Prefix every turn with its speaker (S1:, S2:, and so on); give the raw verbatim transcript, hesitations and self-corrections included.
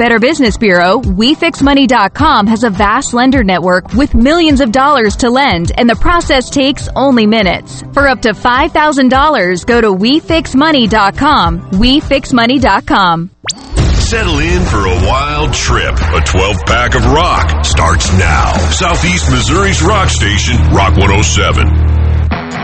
S1: Better Business Bureau, we fix money dot com has a vast lender network with millions of dollars to lend, and the process takes only minutes. For up to five thousand dollars, go to we fix money dot com. we fix money dot com.
S2: Settle in for a wild trip. A twelve-pack of rock starts now. Southeast Missouri's rock station, Rock one oh seven.